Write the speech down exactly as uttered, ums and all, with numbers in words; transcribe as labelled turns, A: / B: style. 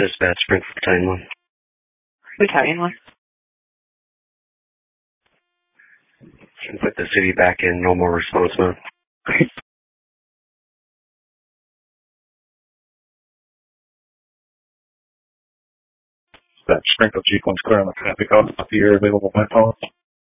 A: Dispatch, Springfield Battalion one.
B: Battalion one.
A: Can put the city back in normal response mode.
C: That Springfield Chief one's clear on the traffic off the air available my phone.